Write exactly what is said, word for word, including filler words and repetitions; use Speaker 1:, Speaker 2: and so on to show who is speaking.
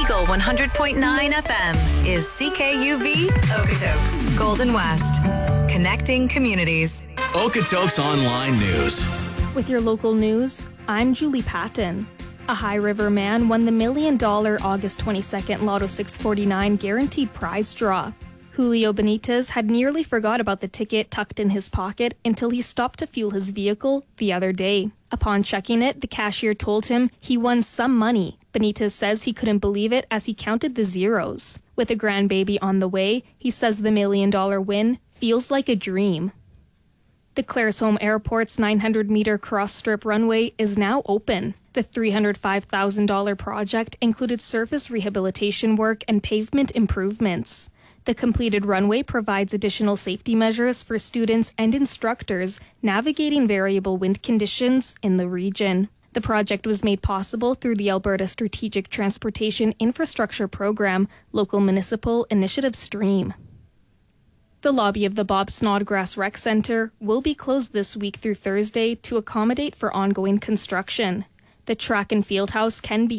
Speaker 1: Eagle one hundred point nine F M is C K U V Okotoks, Golden West. Connecting communities.
Speaker 2: Okotoks Online News.
Speaker 3: With your local news, I'm Julie Patton. A High River man won the million dollar August twenty-second Lotto six forty-nine guaranteed prize draw. Julio Benitez had nearly forgot about the ticket tucked in his pocket until he stopped to fuel his vehicle the other day. Upon checking it, the cashier told him he won some money. Benitez says he couldn't believe it as he counted the zeros. With a grandbaby on the way, he says the million dollar win feels like a dream. The Claresholm Airport's nine hundred meter cross-strip runway is now open. The three hundred five thousand dollars project included surface rehabilitation work and pavement improvements. The completed runway provides additional safety measures for students and instructors navigating variable wind conditions in the region. The project was made possible through the Alberta Strategic Transportation Infrastructure Program, Local Municipal Initiative Stream. The lobby of the Bob Snodgrass Rec Centre will be closed this week through Thursday to accommodate for ongoing construction. The track and field house can be